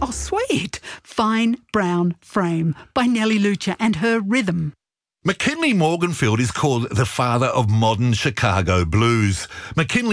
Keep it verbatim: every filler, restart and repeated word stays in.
Oh, sweet. Fine Brown Frame by Nellie Lucha and her rhythm. McKinley Morganfield is called the father of modern Chicago blues. McKinley